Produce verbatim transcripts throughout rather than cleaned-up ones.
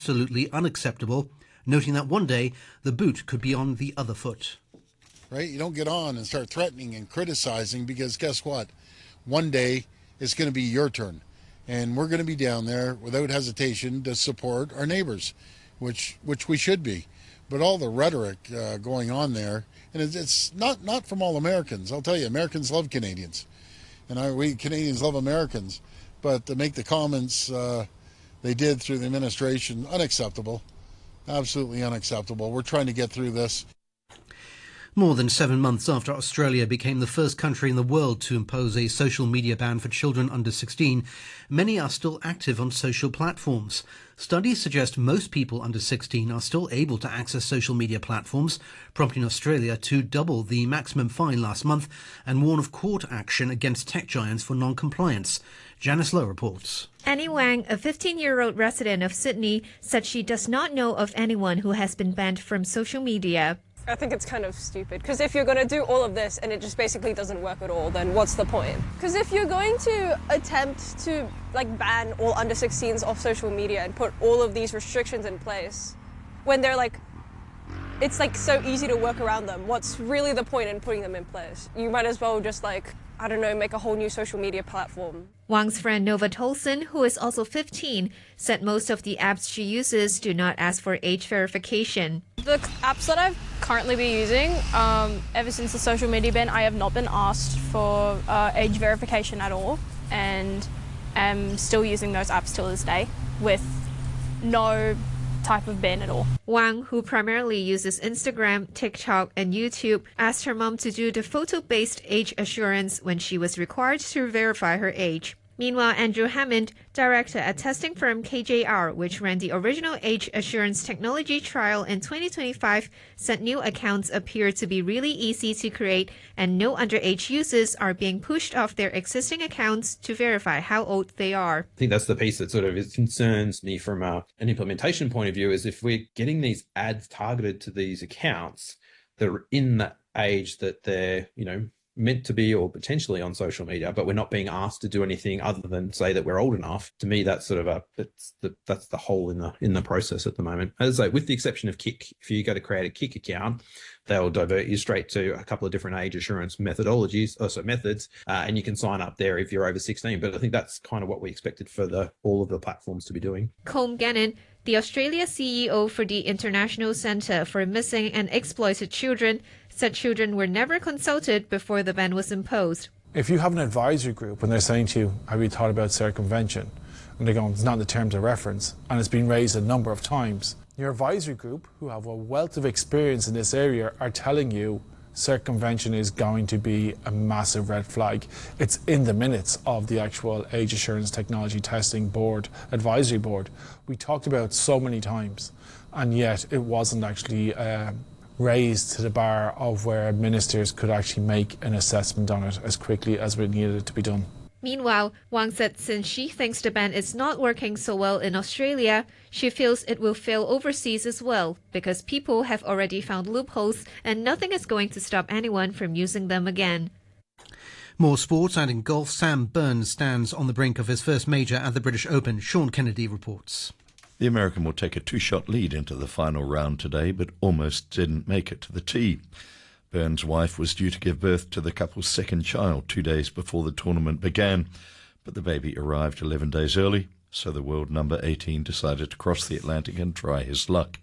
absolutely unacceptable, noting that one day the boot could be on the other foot. Right? You don't get on and start threatening and criticizing, because guess what? One day it's going to be your turn. And we're going to be down there without hesitation to support our neighbors, which which we should be. But all the rhetoric uh, going on there, and it's, it's not, not from all Americans. I'll tell you, Americans love Canadians. And I, we Canadians love Americans. But to make the comments uh, they did through the administration, unacceptable. Absolutely unacceptable. We're trying to get through this. More than seven months after Australia became the first country in the world to impose a social media ban for children under sixteen, many are still active on social platforms. Studies suggest most people under sixteen are still able to access social media platforms, prompting Australia to double the maximum fine last month and warn of court action against tech giants for non-compliance. Janice Lowe reports. Annie Wang, a fifteen-year-old resident of Sydney, said she does not know of anyone who has been banned from social media. I think it's kind of stupid, because if you're going to do all of this and it just basically doesn't work at all, then what's the point? Because if you're going to attempt to like ban all under sixteens off social media and put all of these restrictions in place, when they're like, it's like so easy to work around them, what's really the point in putting them in place? You might as well just like, I don't know, make a whole new social media platform. Wang's friend Nova Tolson, who is also fifteen, said most of the apps she uses do not ask for age verification. The apps that I've currently been using, um, ever since the social media ban, I have not been asked for uh, age verification at all, and am still using those apps till this day with no type of ban at all. Wang, who primarily uses Instagram, TikTok, and YouTube, asked her mom to do the photo-based age assurance when she was required to verify her age. Meanwhile, Andrew Hammond, director at testing firm K J R, which ran the original age assurance technology trial in twenty twenty-five, said new accounts appear to be really easy to create, and no underage users are being pushed off their existing accounts to verify how old they are. I think that's the piece that sort of is, concerns me from a, an implementation point of view, is if we're getting these ads targeted to these accounts that are in the age that they're, you know, meant to be or potentially on social media, but we're not being asked to do anything other than say that we're old enough. To me, that's sort of a that's the that's the hole in the in the process at the moment. As I say, with the exception of Kik, if you go to create a Kik account, they'll divert you straight to a couple of different age assurance methodologies, also methods, uh, and you can sign up there if you're over sixteen. But I think that's kind of what we expected for the all of the platforms to be doing. Colm Gannon, the Australia C E O for the International Centre for Missing and Exploited Children, said children were never consulted before the ban was imposed. If you have an advisory group and they're saying to you, have you thought about circumvention? And they're going, it's not in the terms of reference, and it's been raised a number of times. Your advisory group, who have a wealth of experience in this area, are telling you circumvention is going to be a massive red flag. It's in the minutes of the actual Age Assurance Technology Testing Board, Advisory Board. We talked about it so many times, and yet it wasn't actually uh, raised to the bar of where ministers could actually make an assessment on it as quickly as we needed it to be done. Meanwhile, Wang said since she thinks the ban is not working so well in Australia, she feels it will fail overseas as well, because people have already found loopholes and nothing is going to stop anyone from using them again. More sports, and in golf, Sam Burns stands on the brink of his first major at the British Open. Sean Kennedy reports. The American will take a two-shot lead into the final round today, but almost didn't make it to the tee. Burns' wife was due to give birth to the couple's second child two days before the tournament began, but the baby arrived eleven days early, so the world number eighteen decided to cross the Atlantic and try his luck.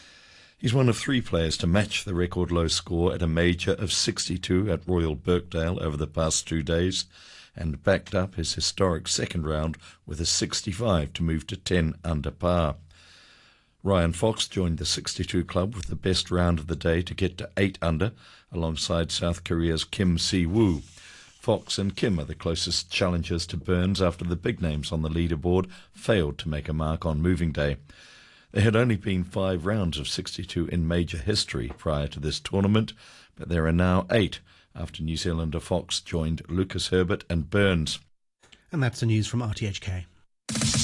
He's one of three players to match the record low score at a major of sixty-two at Royal Birkdale over the past two days, and backed up his historic second round with a sixty-five to move to ten under par. Ryan Fox joined the sixty-two club with the best round of the day to get to eight under, alongside South Korea's Kim Si-woo. Fox and Kim are the closest challengers to Burns after the big names on the leaderboard failed to make a mark on moving day. There had only been five rounds of sixty-two in major history prior to this tournament, but there are now eight, after New Zealander Fox joined Lucas Herbert and Burns. And that's the news from R T H K.